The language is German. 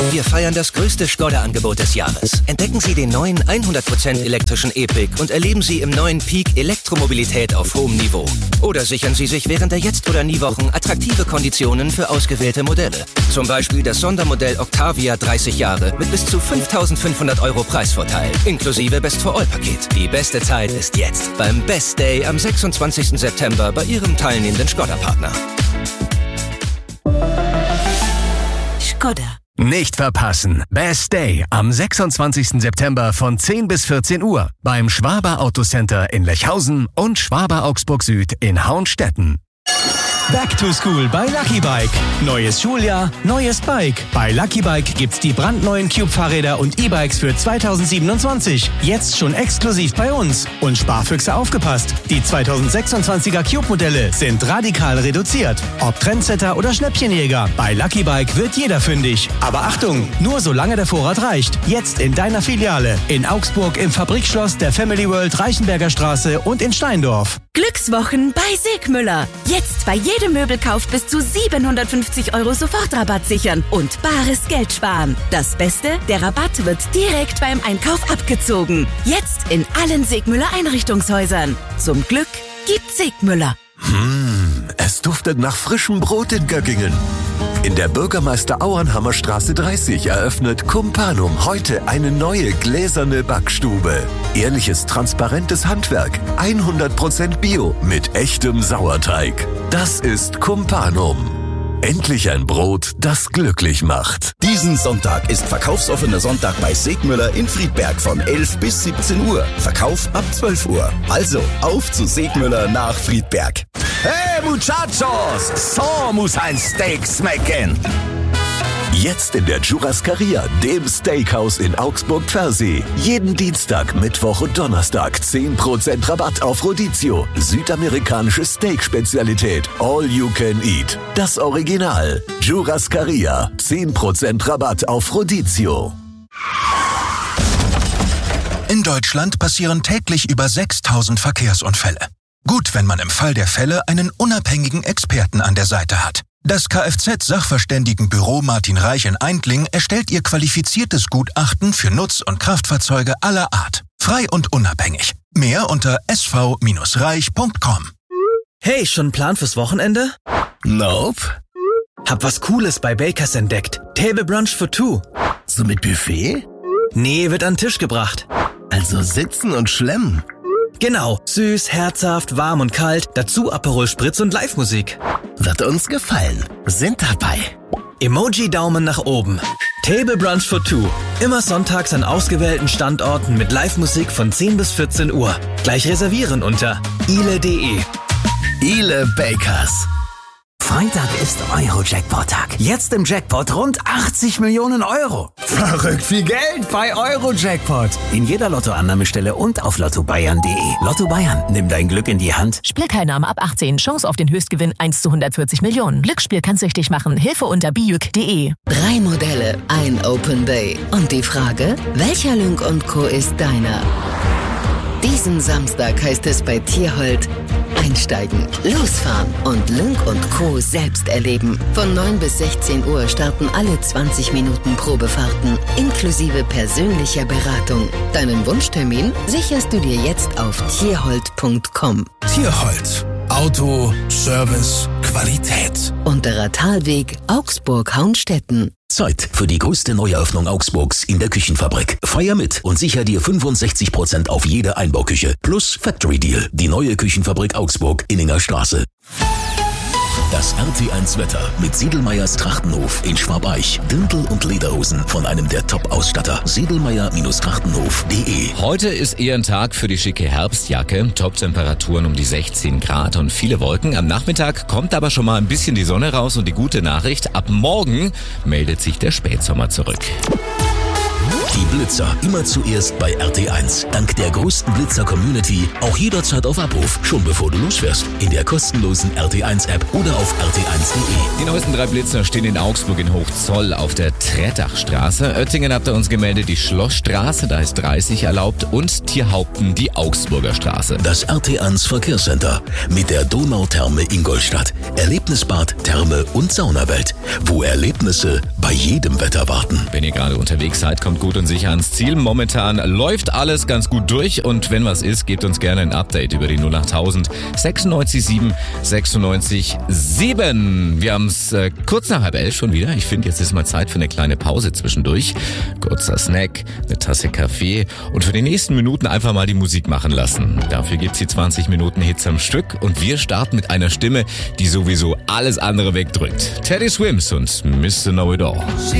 Wir feiern das größte Skoda-Angebot des Jahres. Entdecken Sie den neuen 100% elektrischen E-Pick und erleben Sie im neuen Peak Elektromobilität auf hohem Niveau. Oder sichern Sie sich während der Jetzt- oder Nie-Wochen attraktive Konditionen für ausgewählte Modelle. Zum Beispiel das Sondermodell Octavia 30 Jahre mit bis zu 5.500 € Preisvorteil, inklusive Best-for-All-Paket. Die beste Zeit ist jetzt beim Best Day am 26. September bei Ihrem teilnehmenden Skoda-Partner. Skoda. Nicht verpassen. Best Day am 26. September von 10 bis 14 Uhr beim Schwaber Autocenter in Lechhausen und Schwaber Augsburg Süd in Hauenstetten. Back to School bei Lucky Bike. Neues Schuljahr, neues Bike. Bei Lucky Bike gibt's die brandneuen Cube-Fahrräder und E-Bikes für 2027. Jetzt schon exklusiv bei uns. Und Sparfüchse aufgepasst. Die 2026er Cube-Modelle sind radikal reduziert. Ob Trendsetter oder Schnäppchenjäger. Bei Lucky Bike wird jeder fündig. Aber Achtung, nur solange der Vorrat reicht. Jetzt in deiner Filiale. In Augsburg im Fabrikschloss der Family World Reichenberger Straße und in Steindorf. Glückswochen bei Segmüller. Jetzt bei jedem Möbelkauf bis zu 750 € Sofortrabatt sichern und bares Geld sparen. Das Beste, der Rabatt wird direkt beim Einkauf abgezogen. Jetzt in allen Segmüller Einrichtungshäusern. Zum Glück gibt's Segmüller. Es duftet nach frischem Brot in Göggingen. In der Bürgermeister Auernhammer Straße 30 eröffnet Kumpanum heute eine neue gläserne Backstube. Ehrliches, transparentes Handwerk, 100% Bio mit echtem Sauerteig. Das ist Kumpanum. Endlich ein Brot, das glücklich macht. Diesen Sonntag ist verkaufsoffener Sonntag bei Segmüller in Friedberg von 11 bis 17 Uhr. Verkauf ab 12 Uhr. Also auf zu Segmüller nach Friedberg. Hey Muchachos, so muss ein Steak schmecken. Jetzt in der Churrascaria, dem Steakhouse in Augsburg-Pfersee. Jeden Dienstag, Mittwoch und Donnerstag 10% Rabatt auf Rodizio. Südamerikanische Steak-Spezialität. All you can eat. Das Original. Churrascaria. 10% Rabatt auf Rodizio. In Deutschland passieren täglich über 6.000 Verkehrsunfälle. Gut, wenn man im Fall der Fälle einen unabhängigen Experten an der Seite hat. Das Kfz-Sachverständigenbüro Martin Reich in Eindling erstellt ihr qualifiziertes Gutachten für Nutz- und Kraftfahrzeuge aller Art. Frei und unabhängig. Mehr unter sv-reich.com. Hey, schon ein Plan fürs Wochenende? Nope. Hab was Cooles bei Bakers entdeckt. Table Brunch for two. So mit Buffet? Nee, wird an den Tisch gebracht. Also sitzen und schlemmen. Genau, süß, herzhaft, warm und kalt, dazu Aperol Spritz und Live-Musik. Wird uns gefallen. Sind dabei. Emoji-Daumen nach oben. Table Brunch for two. Immer sonntags an ausgewählten Standorten mit Live-Musik von 10 bis 14 Uhr. Gleich reservieren unter ile.de. Ile Bakers. Freitag ist Euro-Jackpot-Tag. Jetzt im Jackpot rund 80 Millionen €. Verrückt viel Geld bei Euro-Jackpot. In jeder Lottoannahmestelle und auf lottobayern.de. Lotto Bayern, nimm dein Glück in die Hand. Spielteilnahme ab 18. Chance auf den Höchstgewinn 1 zu 140 Millionen. Glücksspiel kann süchtig machen. Hilfe unter biuk.de. 3 Modelle, ein Open Bay. Und die Frage, welcher Lynk & Co. ist deiner? Diesen Samstag heißt es bei Tierhold einsteigen, losfahren und Lynk & Co. selbst erleben. Von 9 bis 16 Uhr starten alle 20 Minuten Probefahrten, inklusive persönlicher Beratung. Deinen Wunschtermin sicherst du dir jetzt auf tierhold.com. Tierhold. Auto, Service, Qualität. Unterer Talweg, Augsburg-Hauenstetten. Zeit für die größte Neueröffnung Augsburgs in der Küchenfabrik. Feier mit und sicher dir 65% auf jede Einbauküche. Plus Factory Deal. Die neue Küchenfabrik Augsburg, Inninger Straße. Das RT1 Wetter mit Siedelmeyers Trachtenhof in Schwabeich. Dirndl und Lederhosen von einem der Top-Ausstatter. Siedelmeyer-Trachtenhof.de. Heute ist eher ein Tag für die schicke Herbstjacke. Top-Temperaturen um die 16 Grad und viele Wolken. Am Nachmittag kommt aber schon mal ein bisschen die Sonne raus und die gute Nachricht: ab morgen meldet sich der Spätsommer zurück. Die Blitzer immer zuerst bei RT1. Dank der größten Blitzer-Community auch jederzeit auf Abruf, schon bevor du losfährst. In der kostenlosen RT1-App oder auf rt1.de. Die neuesten 3 Blitzer stehen in Augsburg in Hochzoll auf der Trettachstraße. Oettingen habt ihr uns gemeldet, die Schlossstraße, da ist 30 erlaubt, und Tierhaupten die Augsburger Straße. Das RT1 Verkehrscenter mit der Donautherme Ingolstadt. Erlebnisbad, Therme und Saunawelt, wo Erlebnisse bei jedem Wetter warten. Wenn ihr gerade unterwegs seid, kommt gut und sicher ans Ziel. Momentan läuft alles ganz gut durch, und wenn was ist, gebt uns gerne ein Update über die 08000 96 7 96 7. Wir haben es kurz nach 10:30 schon wieder. Ich finde, jetzt ist mal Zeit für eine kleine Pause zwischendurch. Kurzer Snack, eine Tasse Kaffee und für die nächsten Minuten einfach mal die Musik machen lassen. Dafür gibt's die 20 Minuten Hits am Stück, und wir starten mit einer Stimme, die sowieso alles andere wegdrückt. Teddy Swims und Mr. Know It All.